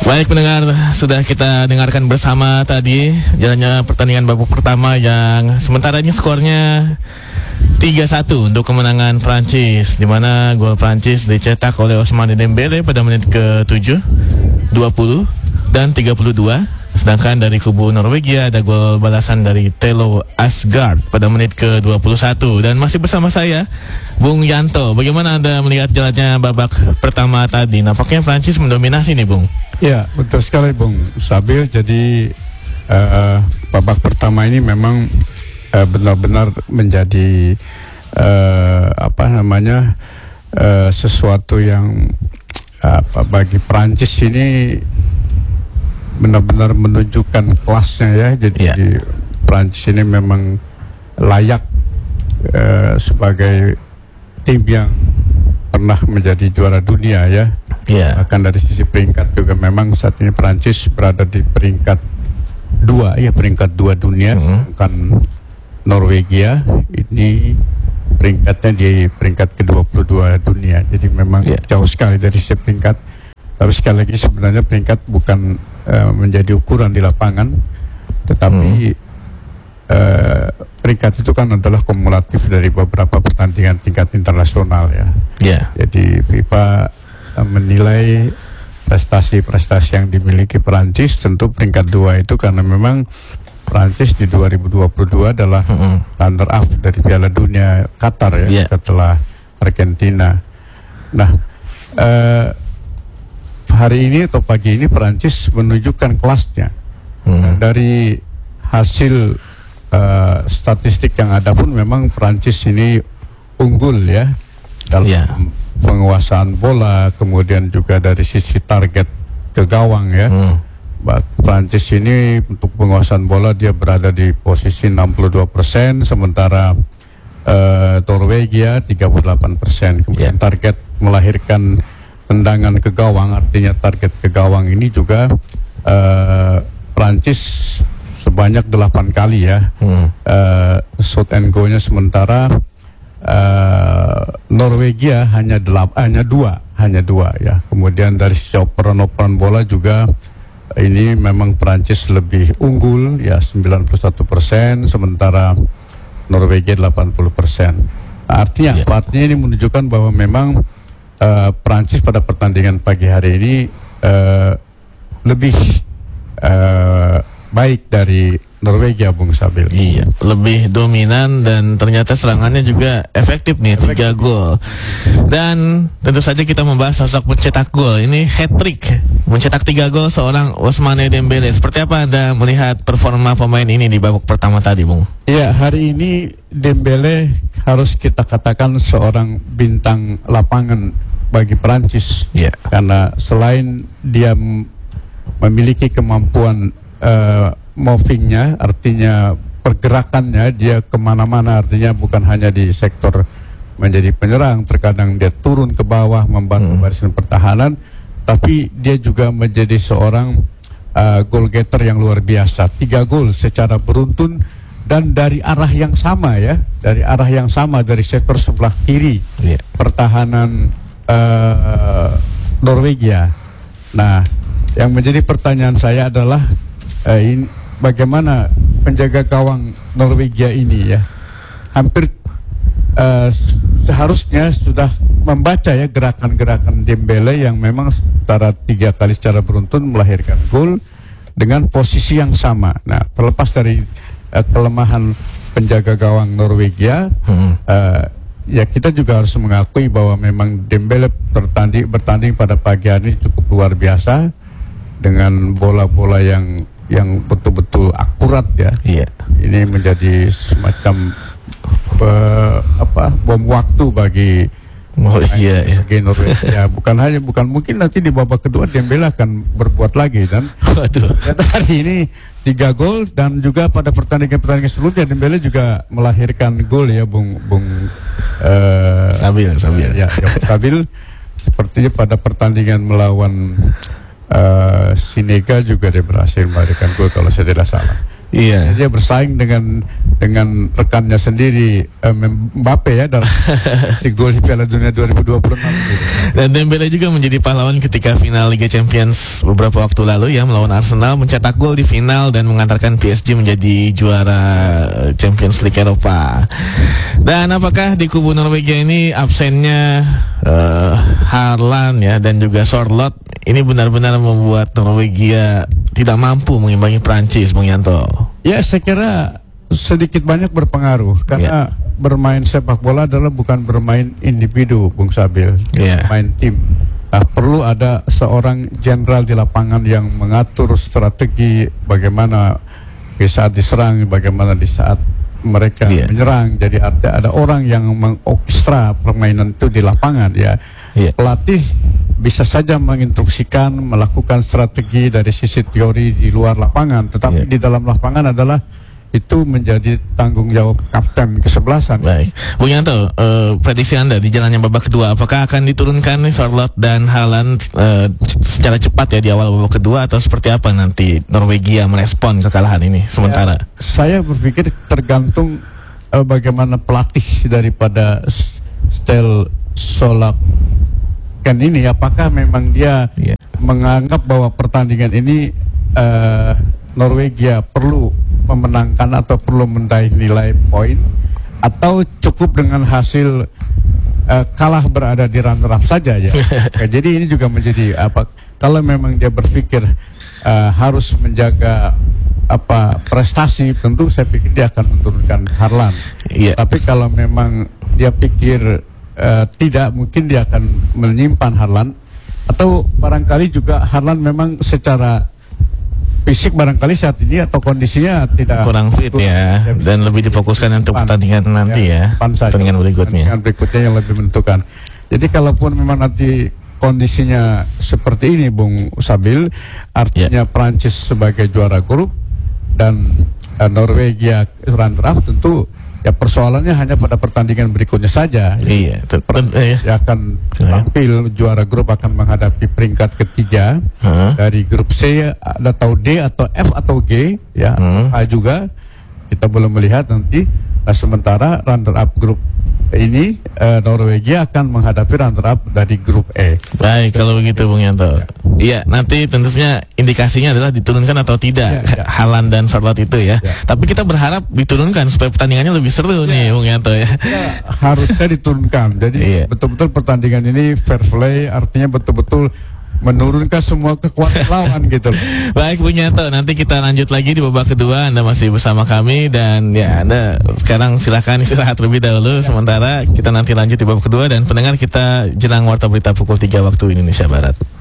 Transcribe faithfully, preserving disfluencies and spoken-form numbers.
Baik pendengar, sudah kita dengarkan bersama tadi jalannya pertandingan babak pertama yang sementara ini skornya tiga satu untuk kemenangan Prancis, di mana gol Prancis dicetak oleh Ousmane Dembele pada menit ke tujuh, dua puluh dan tiga puluh dua. Sedangkan dari kubu Norwegia ada gol balasan dari Thelo Asgard pada menit ke dua puluh satu. Dan masih bersama saya Bung Yanto. Bagaimana Anda melihat jalannya babak pertama tadi? Nampaknya Prancis mendominasi nih Bung. Ya, betul sekali Bung Sabil. Jadi uh, babak pertama ini memang uh, benar-benar menjadi uh, apa namanya uh, sesuatu yang uh, bagi Prancis ini benar-benar menunjukkan kelasnya ya. Jadi ya. Prancis ini memang layak uh, sebagai tim yang pernah menjadi juara dunia ya. Yeah. Bahkan dari sisi peringkat juga memang saat ini Prancis berada di peringkat dua ya, peringkat dua dunia. Mm-hmm. Kan Norwegia ini peringkatnya di peringkat ke dua puluh dua dunia. Jadi memang yeah. jauh sekali dari sisi peringkat. Tapi sekali lagi sebenarnya peringkat bukan uh, menjadi ukuran di lapangan, tetapi mm. uh, peringkat itu kan adalah kumulatif dari beberapa pertandingan tingkat internasional ya. Yeah. Jadi FIFA menilai prestasi-prestasi yang dimiliki Perancis. Tentu peringkat dua itu karena memang Perancis di dua ribu dua puluh dua adalah mm-hmm. runner up dari Piala Dunia Qatar ya, yeah. setelah Argentina. Nah eh, hari ini atau pagi ini Perancis menunjukkan kelasnya. Mm-hmm. Dari hasil eh, statistik yang ada pun memang Perancis ini unggul ya dalam yeah. penguasaan bola, kemudian juga dari sisi target ke gawang ya. Hmm. Prancis ini untuk penguasaan bola dia berada di posisi enam puluh dua persen, sementara uh, Norwegia tiga puluh delapan persen. Kemudian yeah. target melahirkan tendangan ke gawang, artinya target ke gawang ini juga uh, Prancis sebanyak delapan kali ya. Hmm. Uh, shot and go-nya, sementara Uh, Norwegia hanya delap, hanya dua, hanya dua ya. Kemudian dari sisi operan-operan bola juga ini memang Prancis lebih unggul ya, sembilan puluh satu persen, sementara Norwegia delapan puluh persen. Artinya, yeah. artinya ini menunjukkan bahwa memang uh, Prancis pada pertandingan pagi hari ini uh, lebih uh, baik dari Norwegia, Bung Sabil. Iya, lebih dominan dan ternyata serangannya juga efektif nih, tiga gol. Dan tentu saja kita membahas sosok pencetak gol. Ini hat-trick, mencetak tiga gol seorang Ousmane Dembele. Seperti apa Anda melihat performa pemain ini di babak pertama tadi, Bung? Iya, hari ini Dembele harus kita katakan seorang bintang lapangan bagi Prancis. Iya. Karena selain dia memiliki kemampuan uh, movingnya, artinya pergerakannya dia kemana-mana, artinya bukan hanya di sektor menjadi penyerang, terkadang dia turun ke bawah membantu hmm. barisan pertahanan, tapi dia juga menjadi seorang uh, goal getter yang luar biasa. Tiga gol secara beruntun dan dari arah yang sama ya, dari arah yang sama, dari sektor sebelah kiri yeah. pertahanan uh, Norwegia. Nah, yang menjadi pertanyaan saya adalah uh, ini, bagaimana penjaga gawang Norwegia ini ya, hampir uh, seharusnya sudah membaca ya gerakan-gerakan Dembele yang memang secara tiga kali secara beruntun melahirkan gol dengan posisi yang sama. Nah, terlepas dari uh, kelemahan penjaga gawang Norwegia, hmm. uh, ya kita juga harus mengakui bahwa memang Dembele bertanding bertanding pada pagi hari ini cukup luar biasa dengan bola-bola yang yang betul-betul akurat ya. Iya. Ini menjadi semacam uh, apa bom waktu bagi oh, iya, iya. bagi Norwegia. Bukan hanya bukan mungkin nanti di babak kedua Dembele akan berbuat lagi dan waduh. hari ini tiga gol, dan juga pada pertandingan-pertandingan sebelumnya Dembele juga melahirkan gol ya, Bung Bung uh, Sabil, Sabil. Ya, ya Sabil. Sepertinya pada pertandingan melawan Uh, Senegal juga dia berhasil melahirkan gol kalau saya tidak salah. Iya. Dia bersaing dengan dengan rekannya sendiri um, Mbappe ya dalam si gol di Piala Dunia dua ribu dua puluh enam gitu. Dan Dembele juga menjadi pahlawan ketika final Liga Champions beberapa waktu lalu ya, melawan Arsenal, mencetak gol di final dan mengantarkan P S G menjadi juara Champions League Eropa. Dan apakah di kubu Norwegia ini absennya uh, Haaland ya dan juga Sorloth ini benar-benar membuat Norwegia tidak mampu mengimbangi Prancis, Bung Yanto? Ya, saya kira sedikit banyak berpengaruh karena yeah. bermain sepak bola adalah bukan bermain individu, Bung Sabil, yeah. bermain tim. Nah, perlu ada seorang jenderal di lapangan yang mengatur strategi bagaimana di saat diserang, bagaimana di saat mereka yeah. menyerang. Jadi ada ada orang yang mengorkestra permainan itu di lapangan ya. Yeah. Pelatih bisa saja menginstruksikan, melakukan strategi dari sisi teori di luar lapangan, tetapi yeah. di dalam lapangan adalah itu menjadi tanggung jawab kapten kesebelasan. Baik, Bung Yanto, uh, prediksi Anda di jalannya babak kedua, apakah akan diturunkan nih Sorloth dan Haaland uh, secara cepat ya di awal babak kedua, atau seperti apa nanti Norwegia merespon kekalahan ini sementara? Ya, saya berpikir tergantung uh, bagaimana pelatih daripada Ståle Solbakken ini, apakah memang dia yeah. menganggap bahwa pertandingan ini uh, Norwegia perlu memenangkan atau perlu meraih nilai poin, atau cukup dengan hasil uh, kalah berada di runner up saja ya. Jadi ini juga menjadi apa, kalau memang dia berpikir uh, harus menjaga apa prestasi, tentu saya pikir dia akan menurunkan Haaland. Yeah. Tapi kalau memang dia pikir uh, tidak, mungkin dia akan menyimpan Haaland, atau barangkali juga Haaland memang secara fisik barangkali saat ini atau kondisinya tidak kurang fit ya, ya dan lebih difokuskan untuk pan, pertandingan nanti ya, ya pertandingan berikutnya. Pertandingan berikutnya yang lebih menentukan. Jadi kalaupun memang nanti kondisinya seperti ini, Bung Sabil, artinya ya. Prancis sebagai juara grup dan uh, Norwegia runner up, tentu ya persoalannya hanya pada pertandingan berikutnya saja. Iya, ya akan tampil juara grup akan menghadapi peringkat ketiga uh-huh. dari grup C atau D atau F atau G ya, uh-huh. A juga kita belum melihat nanti. Nah, sementara runner up grup ini uh, Norwegia akan menghadapi runner up dari grup E. Baik, kalau begitu Bung Yanto. Iya, nanti tentunya indikasinya adalah diturunkan atau tidak ya, ya. Haaland dan Sorloth itu ya. ya. Tapi kita berharap diturunkan supaya pertandingannya lebih seru ya. nih Bung Yanto ya. ya. Harusnya diturunkan. Jadi ya. betul-betul pertandingan ini fair play, artinya betul-betul menurunkan semua kekuatan lawan gitu. Baik Bung Yanto, nanti kita lanjut lagi di babak kedua. Anda masih bersama kami dan ya Anda sekarang silahkan istirahat terlebih dahulu. Ya. Sementara kita nanti lanjut di babak kedua dan pendengar kita jelang warta berita pukul tiga waktu Indonesia Barat.